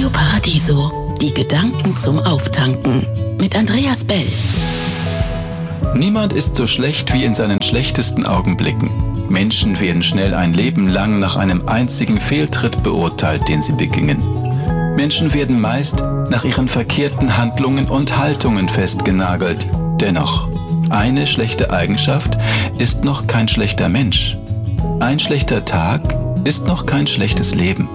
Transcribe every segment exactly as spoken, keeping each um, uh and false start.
Radio Paradiso. Die Gedanken zum Auftanken. Mit Andreas Bell. Niemand ist so schlecht wie in seinen schlechtesten Augenblicken. Menschen werden schnell ein Leben lang nach einem einzigen Fehltritt beurteilt, den sie begingen. Menschen werden meist nach ihren verkehrten Handlungen und Haltungen festgenagelt. Dennoch, eine schlechte Eigenschaft ist noch kein schlechter Mensch. Ein schlechter Tag ist noch kein schlechtes Leben.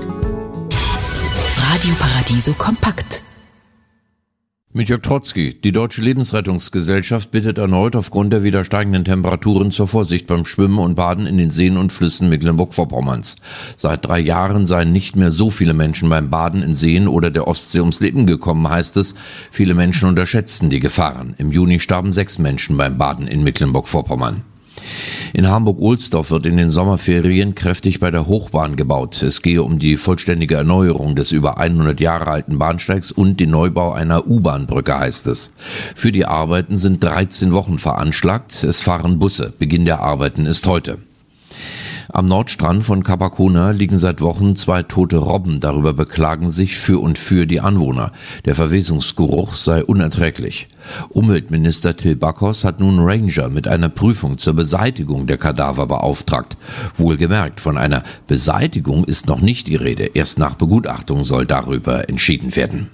Radio Paradiso kompakt. Mit Jörg Trotzki. Die Deutsche Lebensrettungsgesellschaft bittet erneut aufgrund der wieder steigenden Temperaturen zur Vorsicht beim Schwimmen und Baden in den Seen und Flüssen Mecklenburg-Vorpommerns. Seit drei Jahren seien nicht mehr so viele Menschen beim Baden in Seen oder der Ostsee ums Leben gekommen, heißt es. Viele Menschen unterschätzten die Gefahren. Im Juni starben sechs Menschen beim Baden in Mecklenburg-Vorpommern. In Hamburg-Ohlsdorf wird in den Sommerferien kräftig bei der Hochbahn gebaut. Es gehe um die vollständige Erneuerung des über hundert Jahre alten Bahnsteigs und den Neubau einer U-Bahn-Brücke, heißt es. Für die Arbeiten sind dreizehn Wochen veranschlagt. Es fahren Busse. Beginn der Arbeiten ist heute. Am Nordstrand von Capacona liegen seit Wochen zwei tote Robben. Darüber beklagen sich für und für die Anwohner. Der Verwesungsgeruch sei unerträglich. Umweltminister Till Backhaus hat nun Ranger mit einer Prüfung zur Beseitigung der Kadaver beauftragt. Wohlgemerkt, von einer Beseitigung ist noch nicht die Rede. Erst nach Begutachtung soll darüber entschieden werden.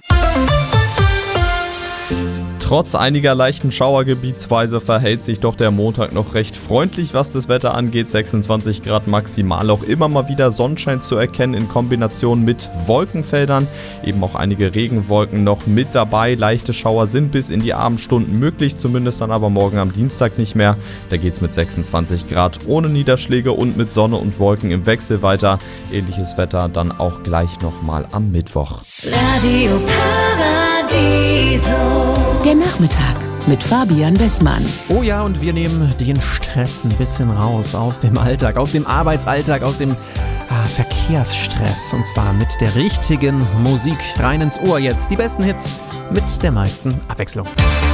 Trotz einiger leichten Schauer gebietsweise verhält sich doch der Montag noch recht freundlich, was das Wetter angeht. sechsundzwanzig Grad maximal, auch immer mal wieder Sonnenschein zu erkennen in Kombination mit Wolkenfeldern. Eben auch einige Regenwolken noch mit dabei. Leichte Schauer sind bis in die Abendstunden möglich, zumindest dann aber morgen am Dienstag nicht mehr. Da geht's mit sechsundzwanzig Grad ohne Niederschläge und mit Sonne und Wolken im Wechsel weiter. Ähnliches Wetter dann auch gleich nochmal am Mittwoch. Radio Paradiso. Der Nachmittag mit Fabian Bessmann. Oh ja, und wir nehmen den Stress ein bisschen raus aus dem Alltag, aus dem Arbeitsalltag, aus dem ah, Verkehrsstress. Und zwar mit der richtigen Musik. Rein ins Ohr jetzt. Die besten Hits mit der meisten Abwechslung.